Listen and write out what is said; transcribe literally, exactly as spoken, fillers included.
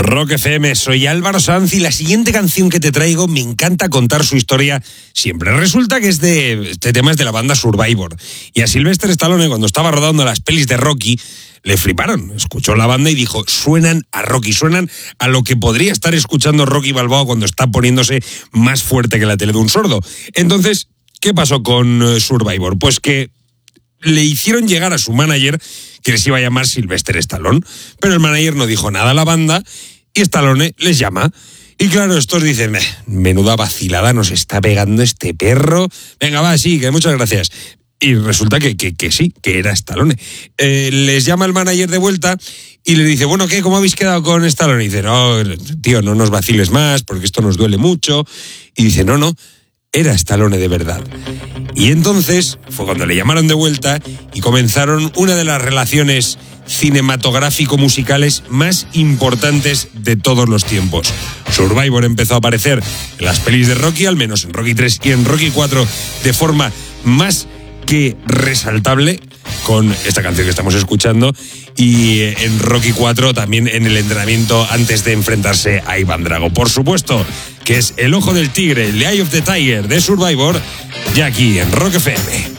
Rock F M, soy Álvaro Sanz y la siguiente canción que te traigo me encanta contar su historia siempre. Resulta que es de, este tema es de la banda Survivor y a Sylvester Stallone, cuando estaba rodando las pelis de Rocky, le fliparon. Escuchó la banda y dijo, suenan a Rocky, suenan a lo que podría estar escuchando Rocky Balboa cuando está poniéndose más fuerte que la tele de un sordo. Entonces, ¿qué pasó con Survivor? Pues que le hicieron llegar a su manager que les iba a llamar Sylvester Stallone, pero el manager no dijo nada a la banda y Stallone les llama. Y claro, estos dicen, menuda vacilada nos está pegando este perro. Venga, va, sí, que muchas gracias. Y resulta que, que, que sí, que era Stallone. Eh, les llama el manager de vuelta y le dice, bueno, ¿qué? ¿Cómo habéis quedado con Stallone? Y dice, no, tío, no nos vaciles más porque esto nos duele mucho. Y dice, no, no, era Stallone de verdad. Y entonces fue cuando le llamaron de vuelta y comenzaron una de las relaciones cinematográfico-musicales más importantes de todos los tiempos. Survivor empezó a aparecer en las pelis de Rocky, al menos en Rocky tres y en Rocky cuatro, de forma más que resaltable, con esta canción que estamos escuchando, y en Rocky cuatro también en el entrenamiento antes de enfrentarse a Iván Drago. Por supuesto, que es El Ojo del Tigre, The Eye of the Tiger de Survivor, ya aquí en Rock F M.